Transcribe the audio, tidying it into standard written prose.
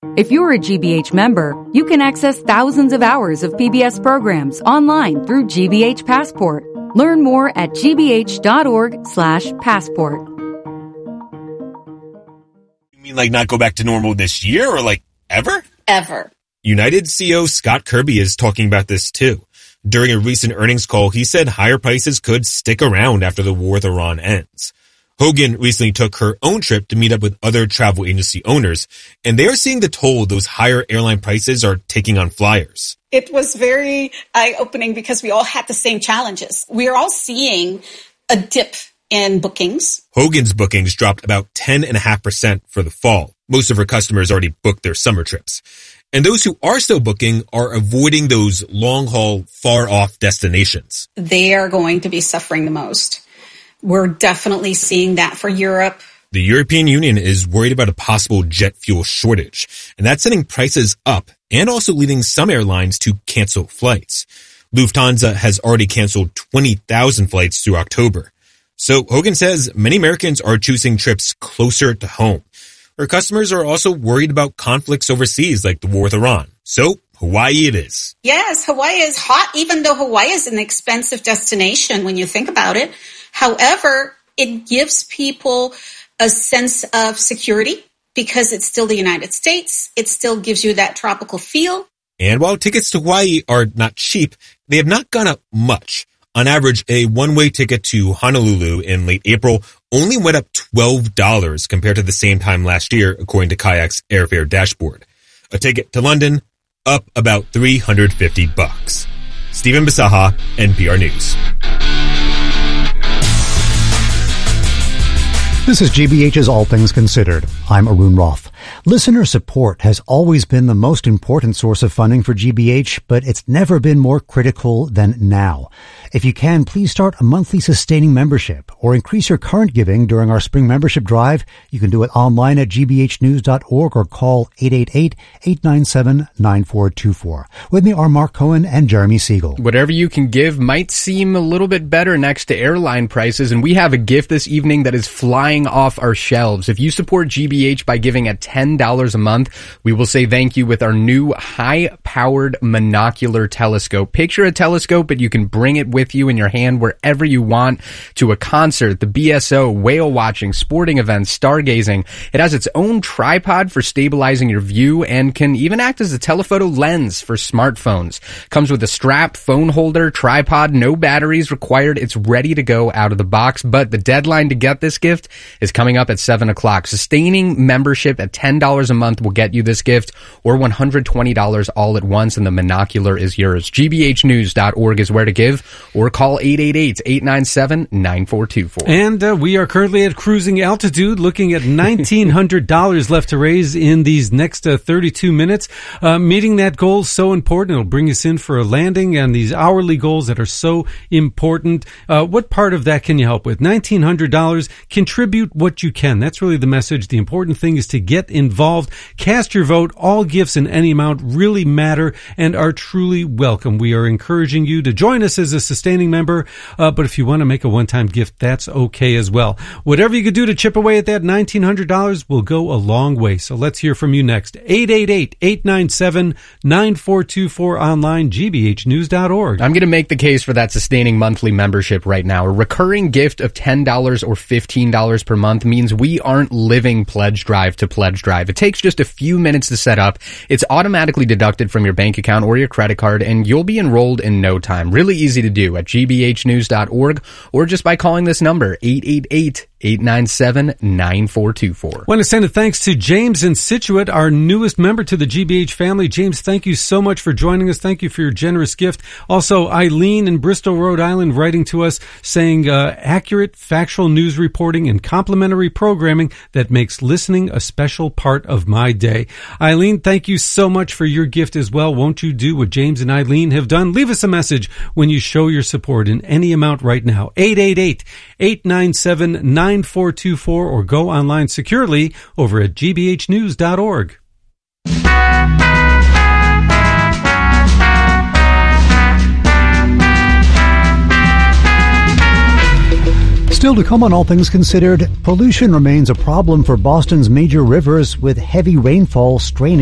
If you're a GBH member, you can access thousands of hours of PBS programs online through GBH Passport. Learn more at gbh.org/passport. You mean like not go back to normal this year or like ever? Ever. United CEO Scott Kirby is talking about this too. During a recent earnings call, he said higher prices could stick around after the war with Iran ends. Hogan recently took her own trip to meet up with other travel agency owners, and they are seeing the toll those higher airline prices are taking on flyers. It was very eye-opening because we all had the same challenges. We are all seeing a dip in bookings. Hogan's bookings dropped about 10.5% for the fall. Most of her customers already booked their summer trips. And those who are still booking are avoiding those long-haul, far-off destinations. They are going to be suffering the most. We're definitely seeing that for Europe. The European Union is worried about a possible jet fuel shortage, and that's sending prices up and also leading some airlines to cancel flights. Lufthansa has already canceled 20,000 flights through October. So Hogan says many Americans are choosing trips closer to home. Her customers are also worried about conflicts overseas like the war with Iran. So Hawaii it is. Yes, Hawaii is hot, even though Hawaii is an expensive destination when you think about it. However, it gives people a sense of security because it's still the United States. It still gives you that tropical feel. And while tickets to Hawaii are not cheap, they have not gone up much. On average, a one-way ticket to Honolulu in late April only went up $12 compared to the same time last year, according to Kayak's airfare dashboard. A ticket to London, up about $350. Stephen Bisaha, NPR News. This is GBH's All Things Considered. I'm Arun Roth. Listener support has always been the most important source of funding for GBH, but it's never been more critical than now. If you can, please start a monthly sustaining membership or increase your current giving during our spring membership drive. You can do it online at gbhnews.org or call 888-897-9424. With me are Mark Cohen and Jeremy Siegel. Whatever you can give might seem a little bit better next to airline prices, and we have a gift this evening that is flying off our shelves. If you support GBH by giving at $10 a month, we will say thank you with our new high-powered monocular telescope. Picture a telescope, but you can bring it with you in your hand wherever you want, to a concert, the BSO, whale watching, sporting events, stargazing. It has its own tripod for stabilizing your view and can even act as a telephoto lens for smartphones. Comes with a strap, phone holder, tripod, no batteries required. It's ready to go out of the box, but the deadline to get this gift is coming up at 7 o'clock. Sustaining membership at $10 a month will get you this gift, or $120 all at once, and the monocular is yours. gbhnews.org is where to give, or call 888-897-9424. And we are currently at cruising altitude, looking at $1,900 left to raise in these next 32 minutes. Meeting that goal is so important. It'll bring us in for a landing, and these hourly goals that are so important. What part of that can you help with? $1,900. Contribute what you can. That's really the message. The important thing is to get involved. Cast your vote. All gifts in any amount really matter and are truly welcome. We are encouraging you to join us as a sustaining member, but if you want to make a one-time gift, that's okay as well. Whatever you could do to chip away at that $1,900 will go a long way. So let's hear from you next. 888-897-9424 online, gbhnews.org. I'm going to make the case for that sustaining monthly membership right now. A recurring gift of $10 or $15 per month means we aren't living pledge drive to pledge drive. It takes just a few minutes to set up. It's automatically deducted from your bank account or your credit card, and you'll be enrolled in no time. Really easy to do at gbhnews.org or just by calling this number, 888-897-9424. I want to send a thanks to James in Scituate, our newest member to the GBH family. James, thank you so much for joining us. Thank you for your generous gift. Also, Eileen in Bristol, Rhode Island, writing to us saying accurate, factual news reporting and complimentary programming that makes listening a special part of my day. Eileen, thank you so much for your gift as well. Won't you do what James and Eileen have done? Leave us a message when you show your support in any amount right now. 888-897-9424 or go online securely over at gbhnews.org. Still to come on All Things Considered, pollution remains a problem for Boston's major rivers with heavy rainfall straining